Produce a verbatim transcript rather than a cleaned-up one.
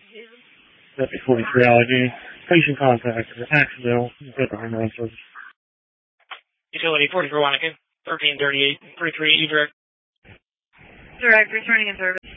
Deputy forty-three Allegheny. Patient contact or accidental death or ambulance service. Utility forty-four Wanaka, thirteen thirty-eight, three three eight, direct. Direct, returning in service.